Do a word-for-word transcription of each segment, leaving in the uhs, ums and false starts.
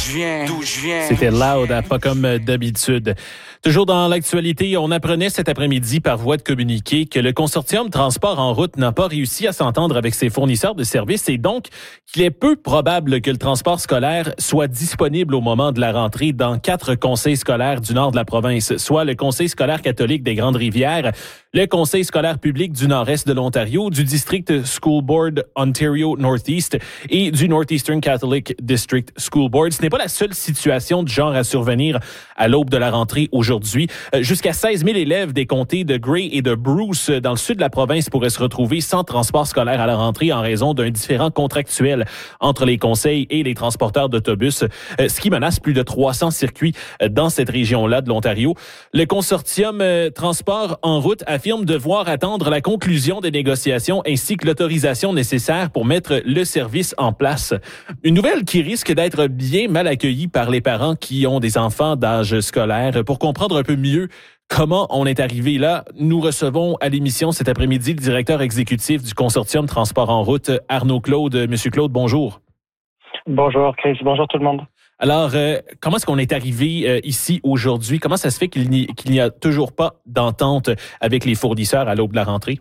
je viens, d'où je viens. C'était Loud, hein, pas comme d'habitude. Toujours dans l'actualité, on apprenait cet après-midi par voie de communiqué que le consortium Transport en route n'a pas réussi à s'entendre avec ses fournisseurs de services et donc qu'il est peu probable que le transport scolaire soit disponible au moment de la rentrée dans quatre conseils scolaires du nord de la province, soit le Conseil scolaire catholique des Grandes-Rivières, le Conseil scolaire public du nord-est de l'Ontario, du District School Board Ontario Northeast et du Northeastern Catholic District School Board. Ce n'est pas la seule situation de genre à survenir à l'aube de la rentrée aujourd'hui. Euh, jusqu'à seize mille élèves des comtés de Grey et de Bruce dans le sud de la province pourraient se retrouver sans transport scolaire à la rentrée en raison d'un différend contractuel entre les conseils et les transporteurs d'autobus, euh, ce qui menace plus de trois cents circuits euh, dans cette région-là de l'Ontario. Le consortium euh, Transport en route affirme devoir attendre la conclusion des négociations ainsi que l'autorisation nécessaire pour mettre le service en place. Une nouvelle qui risque d'être bien mal accueillie par les parents qui ont des enfants d'âge scolaire. Pour comprendre un peu mieux comment on est arrivé là, nous recevons à l'émission cet après-midi le directeur exécutif du consortium Transport en route, Arnaud Claude. Monsieur Claude, bonjour. Bonjour Chris, bonjour tout le monde. Alors, euh, comment est-ce qu'on est arrivé euh, ici aujourd'hui? Comment ça se fait qu'il n'y, qu'il n'y a toujours pas d'entente avec les fournisseurs à l'aube de la rentrée?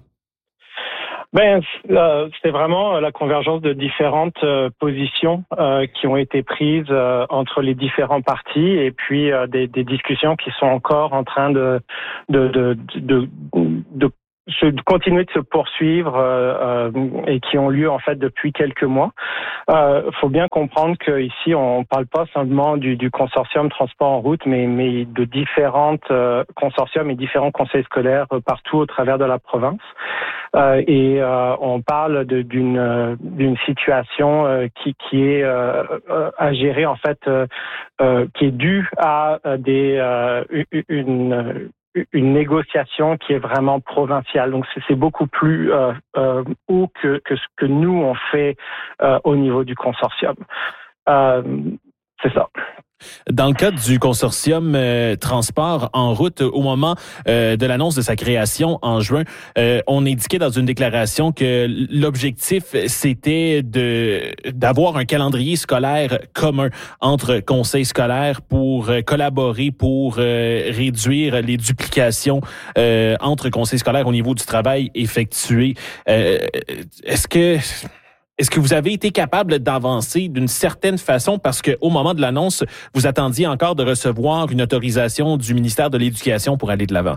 Ben, euh, c'était vraiment la convergence de différentes euh, positions euh, qui ont été prises euh, entre les différents partis et puis euh, des, des discussions qui sont encore en train de de de de, de, de Se, de continuer de se poursuivre euh, euh, et qui ont lieu en fait depuis quelques mois. Euh, faut bien comprendre qu'ici on parle pas simplement du, du consortium transport en route, mais, mais de différentes euh, consortiums et différents conseils scolaires euh, partout au travers de la province. Euh, et euh, on parle de, d'une, euh, d'une situation euh, qui, qui est euh, euh, à gérer en fait, euh, euh, qui est due à euh, des euh, une une négociation qui est vraiment provinciale. Donc, c'est, c'est beaucoup plus euh, euh, haut que, que ce que nous, on fait euh, au niveau du consortium. Euh, c'est ça. Dans le cadre du consortium euh, Transport en route, au moment euh, de l'annonce de sa création en juin, euh, on indiquait dans une déclaration que l'objectif, c'était de d'avoir un calendrier scolaire commun entre conseils scolaires pour euh, collaborer, pour euh, réduire les duplications euh, entre conseils scolaires au niveau du travail effectué. Euh, est-ce que... Est-ce que vous avez été capable d'avancer d'une certaine façon parce qu'au moment de l'annonce, vous attendiez encore de recevoir une autorisation du ministère de l'Éducation pour aller de l'avant?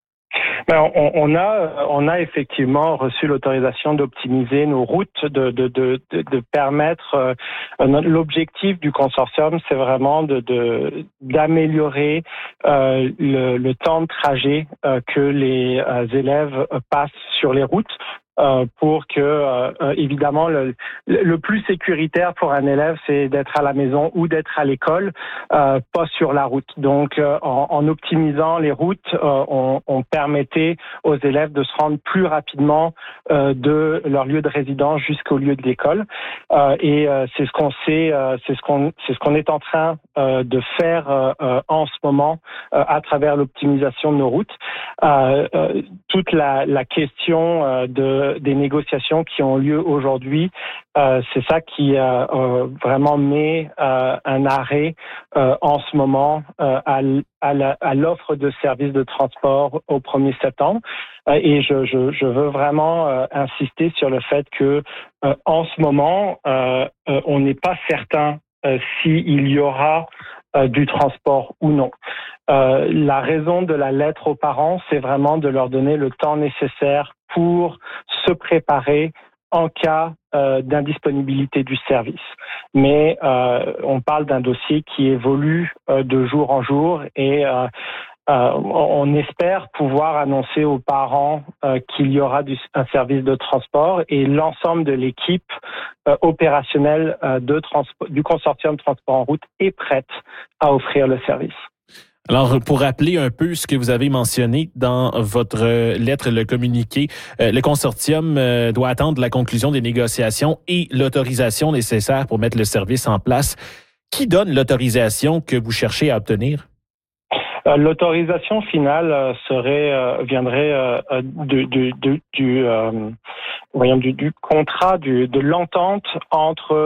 Ben, on, on a, on a effectivement reçu l'autorisation d'optimiser nos routes, de, de, de, de, de permettre. Euh, l'objectif du consortium, c'est vraiment de, de d'améliorer euh, le, le temps de trajet euh, que les euh, élèves passent sur les routes. Euh, pour que, euh, évidemment, le, le plus sécuritaire pour un élève, c'est d'être à la maison ou d'être à l'école, euh, pas sur la route. Donc, euh, en, en optimisant les routes, euh, on, on permettait aux élèves de se rendre plus rapidement euh, de leur lieu de résidence jusqu'au lieu de l'école. Euh, et euh, c'est ce qu'on sait, euh, c'est ce qu'on, c'est ce qu'on est en train euh, de faire euh, en ce moment euh, à travers l'optimisation de nos routes. Euh, euh, toute la, la question euh, de des négociations qui ont lieu aujourd'hui, euh, c'est ça qui euh, euh, vraiment met euh, un arrêt euh, en ce moment euh, à, à, la, à l'offre de services de transport au premier septembre. Euh, et je, je, je veux vraiment euh, insister sur le fait que euh, en ce moment, euh, euh, on n'est pas certain euh, s'il y aura euh, du transport ou non. Euh, la raison de la lettre aux parents, c'est vraiment de leur donner le temps nécessaire pour se préparer en cas euh, d'indisponibilité du service. Mais euh, on parle d'un dossier qui évolue euh, de jour en jour et euh, euh, on espère pouvoir annoncer aux parents euh, qu'il y aura du, un service de transport et l'ensemble de l'équipe euh, opérationnelle euh, de transpo- du consortium Transport en route est prête à offrir le service. Alors, pour rappeler un peu ce que vous avez mentionné dans votre lettre, le communiqué, euh, le consortium euh, doit attendre la conclusion des négociations et l'autorisation nécessaire pour mettre le service en place. Qui donne l'autorisation que vous cherchez à obtenir? Euh, l'autorisation finale euh, serait euh, viendrait euh, de, de, de, du, euh, voyons, du, du contrat, du, de l'entente entre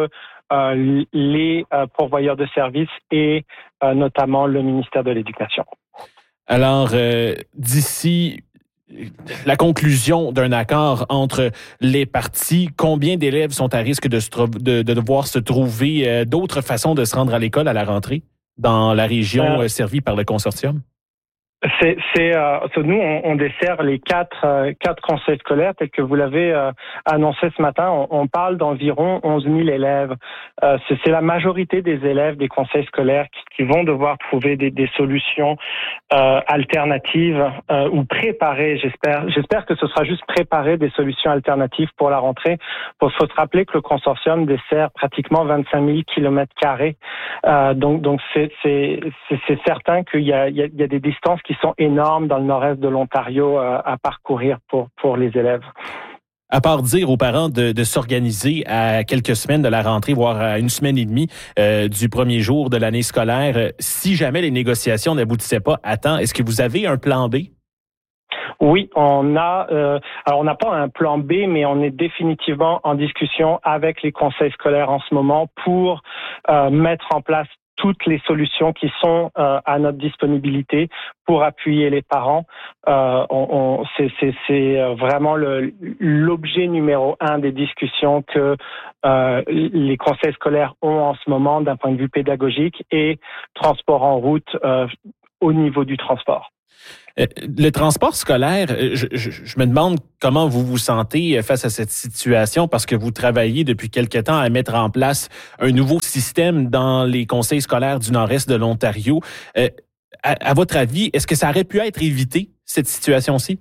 euh, les euh, pourvoyeurs de services et euh, notamment le ministère de l'Éducation. Alors, euh, d'ici la conclusion d'un accord entre les parties, combien d'élèves sont à risque de, se tro- de, de devoir se trouver euh, d'autres façons de se rendre à l'école à la rentrée dans la région euh, servie par le consortium? C'est, c'est euh, nous, on, on dessert les quatre, euh, quatre conseils scolaires, tel que vous l'avez euh, annoncé ce matin. On, on parle d'environ onze mille élèves. Euh, c'est, c'est la majorité des élèves des conseils scolaires qui, qui vont devoir trouver des, des solutions euh, alternatives euh, ou préparer, j'espère. J'espère que ce sera juste préparer des solutions alternatives pour la rentrée. Il faut se rappeler que le consortium dessert pratiquement vingt-cinq mille kilomètres carrés. Euh, donc, donc c'est, c'est, c'est, c'est certain qu'il y a, il y a, il y a des distances qui qui sont énormes dans le nord-est de l'Ontario euh, à parcourir pour, pour les élèves. À part dire aux parents de, de s'organiser à quelques semaines de la rentrée, voire à une semaine et demie euh, du premier jour de l'année scolaire, euh, si jamais les négociations n'aboutissaient pas à temps, est-ce que vous avez un plan B? Oui, on a. Euh, alors, on n'a pas un plan B, mais on est définitivement en discussion avec les conseils scolaires en ce moment pour euh, mettre en place toutes les solutions qui sont euh, à notre disponibilité pour appuyer les parents. Euh, on, on, c'est, c'est, c'est vraiment le, l'objet numéro un des discussions que euh, les conseils scolaires ont en ce moment d'un point de vue pédagogique et transport en route euh, au niveau du transport. Le transport scolaire, je, je, je me demande comment vous vous sentez face à cette situation parce que vous travaillez depuis quelque temps à mettre en place un nouveau système dans les conseils scolaires du nord-est de l'Ontario. Euh, à, à votre avis, est-ce que ça aurait pu être évité, cette situation-ci?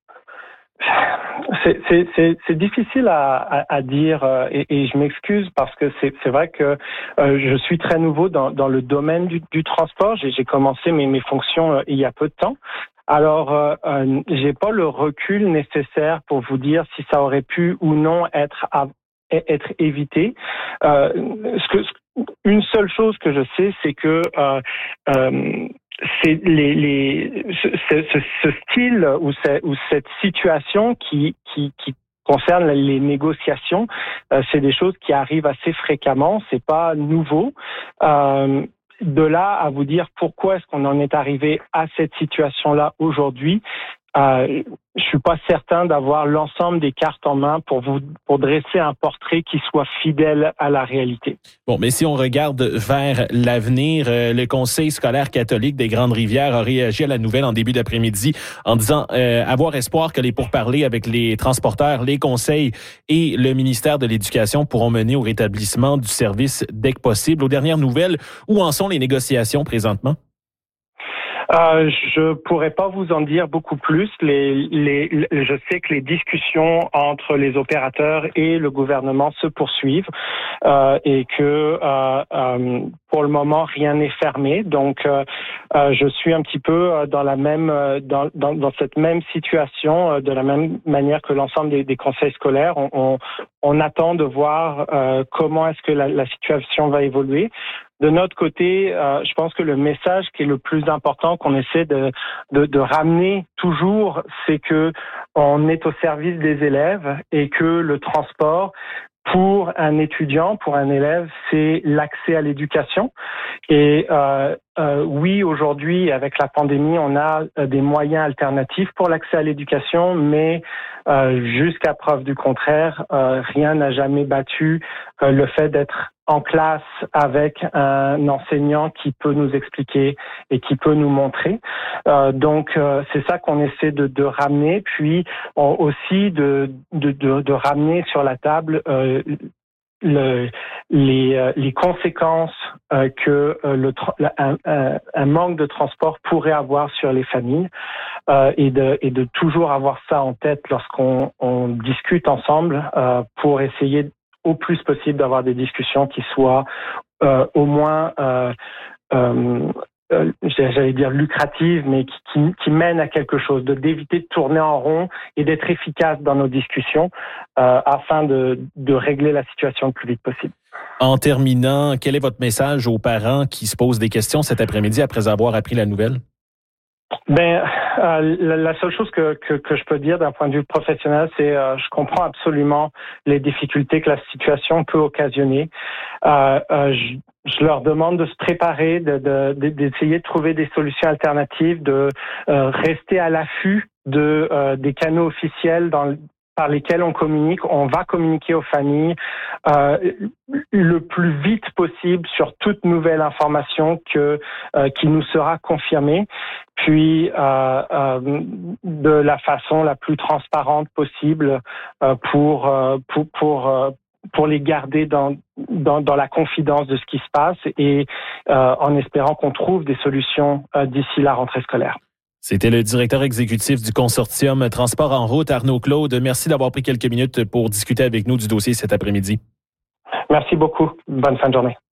C'est, c'est, c'est, c'est difficile à, à, à dire euh, et, et je m'excuse parce que c'est, c'est vrai que euh, je suis très nouveau dans, dans le domaine du, du transport. J'ai, j'ai commencé mes, mes fonctions euh, il y a peu de temps. Alors, euh, euh, j'ai pas le recul nécessaire pour vous dire si ça aurait pu ou non être à, être évité. Euh, ce que, une seule chose que je sais, c'est que euh, euh, c'est les, les ce, ce, ce style ou, c'est, ou cette situation qui qui, qui concerne les négociations, euh, c'est des choses qui arrivent assez fréquemment. C'est pas nouveau. Euh, De là à vous dire pourquoi est-ce qu'on en est arrivé à cette situation-là aujourd'hui, euh, je suis pas certain d'avoir l'ensemble des cartes en main pour vous pour dresser un portrait qui soit fidèle à la réalité. Bon, mais si on regarde vers l'avenir, euh, le Conseil scolaire catholique des Grandes-Rivières a réagi à la nouvelle en début d'après-midi en disant euh, avoir espoir que les pourparlers avec les transporteurs, les conseils et le ministère de l'Éducation pourront mener au rétablissement du service dès que possible. Aux dernières nouvelles, où en sont les négociations présentement? Euh, je pourrais pas vous en dire beaucoup plus. Les, les, je sais que les discussions entre les opérateurs et le gouvernement se poursuivent euh, et que euh, euh, pour le moment rien n'est fermé. Donc, euh, euh, je suis un petit peu dans la même dans, dans, dans cette même situation, de la même manière que l'ensemble des, des conseils scolaires. On, on, on attend de voir euh, comment est-ce que la, la situation va évoluer. De notre côté, euh, je pense que le message qui est le plus important qu'on essaie de, de, de ramener toujours, c'est que on est au service des élèves et que le transport, pour un étudiant, pour un élève, c'est l'accès à l'éducation. Et euh, euh, oui, aujourd'hui, avec la pandémie, on a des moyens alternatifs pour l'accès à l'éducation, mais euh, jusqu'à preuve du contraire, euh, rien n'a jamais battu euh, le fait d'être en classe avec un enseignant qui peut nous expliquer et qui peut nous montrer. Euh, donc, euh, c'est ça qu'on essaie de, de ramener, puis on, aussi de, de, de, de ramener sur la table euh, le, les, les conséquences euh, que euh, le, un, un, un manque de transport pourrait avoir sur les familles euh, et, de, et de toujours avoir ça en tête lorsqu'on on discute ensemble euh, pour essayer au plus possible d'avoir des discussions qui soient euh, au moins, euh, euh, euh, j'allais dire lucratives, mais qui, qui, qui mènent à quelque chose, de d'éviter de tourner en rond et d'être efficace dans nos discussions euh, afin de, de régler la situation le plus vite possible. En terminant, quel est votre message aux parents qui se posent des questions cet après-midi après avoir appris la nouvelle? Ben, euh, la, la seule chose que, que, que je peux dire d'un point de vue professionnel, c'est euh, je comprends absolument les difficultés que la situation peut occasionner. Euh, euh, je, je leur demande de se préparer, de, de, de, d'essayer de trouver des solutions alternatives, de euh, rester à l'affût de euh, des canaux officiels dans par lesquels on communique. On va communiquer aux familles euh, le plus vite possible sur toute nouvelle information que euh, qui nous sera confirmée, puis euh, euh, de la façon la plus transparente possible euh, pour euh, pour pour euh, pour les garder dans, dans dans la confidence de ce qui se passe et euh, en espérant qu'on trouve des solutions euh, d'ici la rentrée scolaire. C'était le directeur exécutif du consortium Transport en route, Arnaud Claude. Merci d'avoir pris quelques minutes pour discuter avec nous du dossier cet après-midi. Merci beaucoup. Bonne fin de journée.